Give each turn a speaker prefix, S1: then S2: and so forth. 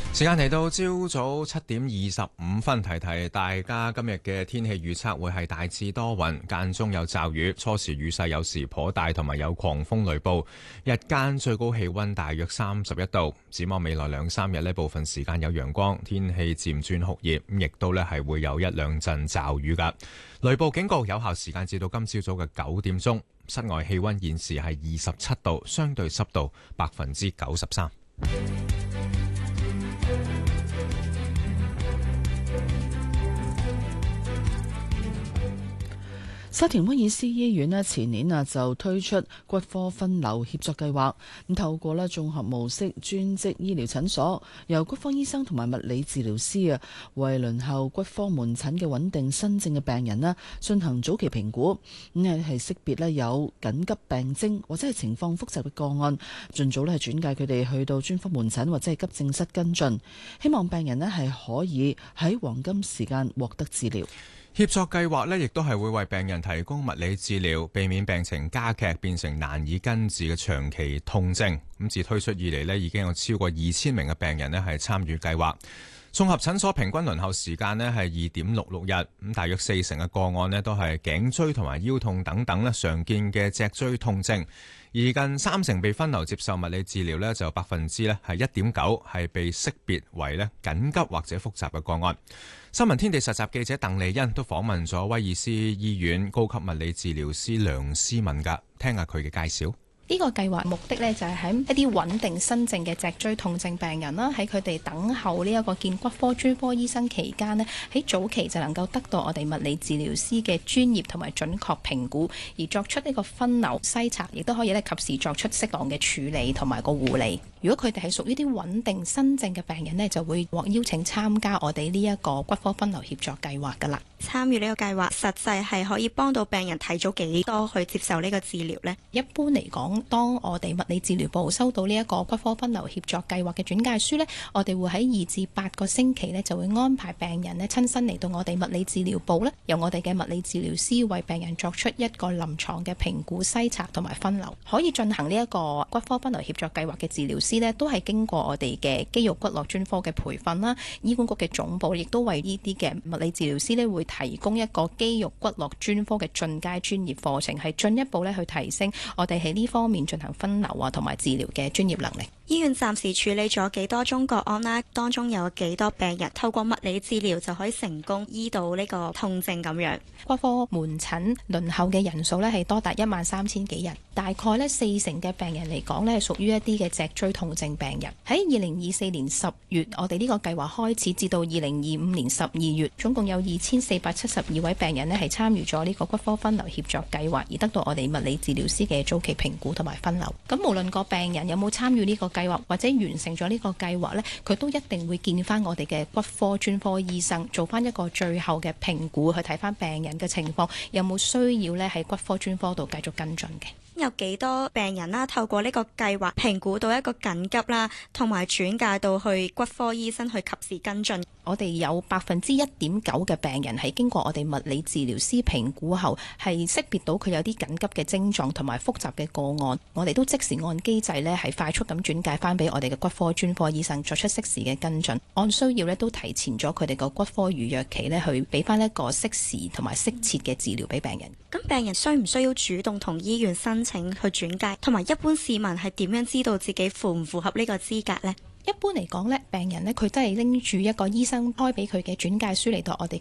S1: 時間嚟到朝早7:25，提提大家今日嘅天氣預測會係大致多雲，間中有驟雨，初時雨勢有時頗大，同埋有狂風雷暴。日間最高氣溫大約31度。展望未來2-3日呢，部分時間有陽光，天氣漸轉酷熱，亦都呢係會有1-2陣驟雨噶。雷暴警告有效時間至到今朝早嘅9點鐘。室外氣溫現時係27度，相對濕度93%。
S2: 沙田威爾斯醫院前年就推出骨科分流協作計劃，咁透過綜合模式專職醫療診所，由骨科醫生同埋物理治療師為輪候骨科門診嘅穩定新症嘅病人進行早期評估，咁係識別有緊急病徵或者係情況複雜嘅個案，盡早係轉介佢哋去到專科門診或者係急症室跟進，希望病人係可以喺黃金時間獲得治療。
S1: 協作計劃亦都係會為病人提供物理治療，避免病情加劇變成難以根治嘅長期痛症。咁自推出以嚟已經有超過2000名嘅病人係參與計劃。綜合診所平均輪候時間係2.66日，咁大約40%嘅個案都係頸椎同埋腰痛等等常見嘅脊椎痛症，而近30%被分流接受物理治療就1.9%係被識別為緊急或者複雜嘅個案。新聞天地實習記者鄧麗欣都訪問咗威爾斯醫院高級物理治療師梁思敏噶，聽下佢嘅介紹。
S3: 呢個計劃目的呢，就係喺一啲穩定新症嘅脊椎痛症病人啦，喺佢哋等候呢一個見骨科專科醫生期間呢，喺早期就能夠得到我哋物理治療師嘅專業同埋準確評估，而作出呢個分流篩查，亦都可以呢及時作出適當嘅處理同埋個護理。如果佢哋係屬於啲穩定新症嘅病人呢，就會獲邀請參加我哋呢一個骨科分流協作計劃噶啦。
S4: 參與呢個計劃實際係可以幫到病人提早幾多去接受呢個治療呢？
S3: 一般嚟講，當我哋物理治療部收到呢一個骨科分流協作計劃嘅轉介書呢，我哋會喺2至8個星期呢就會安排病人呢親身嚟到我哋物理治療部呢，由我哋嘅物理治療師為病人作出一個臨床嘅評估、篩查同埋分流。可以進行呢一個骨科分流協作計劃嘅治療師呢，都係經過我哋嘅肌肉骨骼專科嘅培訓啦。醫管局嘅總部亦都為呢啲嘅物理治療師呢會提供一個肌肉骨骼專科嘅進階專業課程，係進一步呢去提升我哋喺呢方面進行分流同埋治療嘅專業能力。
S4: 醫院暫時處理咗幾多宗個案啦？當中有幾多病人透過物理治療就可以成功醫到呢個痛症咁樣？
S3: 骨科門診輪候嘅人數呢係多達13000幾人，大概呢40%嘅病人嚟講呢係屬於一啲嘅脊椎痛症病人。喺2024年10月，我哋呢個計劃開始至到2025年12月，總共有2472位病人呢係參與咗呢個骨科分流協作計劃，而得到我哋物理治療師嘅早期評估同埋分流。咁無論個病人有冇參與呢個計劃或者完成咗呢個計劃呢，佢都一定會見翻我哋嘅骨科專科醫生，做翻一個最後嘅評估，去睇翻病人嘅情況有冇需要呢喺骨科專科度繼續跟進嘅。
S4: 有幾多病人啦透過呢個計劃評估到一個緊急啦，同埋轉介到去骨科醫生去及時跟進。
S3: 我哋有1.9%嘅病人係經過我哋物理治療師評估後，係識別到佢有啲緊急嘅症狀同埋複雜嘅個案，我哋都即時按機制呢係快速咁轉介翻俾我哋嘅骨科專科醫生作出適時嘅跟進，按需要呢都提前咗佢哋個骨科預約期呢去俾翻一個適時同埋適切嘅治療俾病人。
S4: 咁病人需唔需要主動同醫院申請去轉介，同埋一般市民係點樣知道自己符唔符合呢個資格呢？
S3: 一般嚟講呢，病人呢，佢真係拎住一個醫生開俾佢嘅轉介書嚟到我哋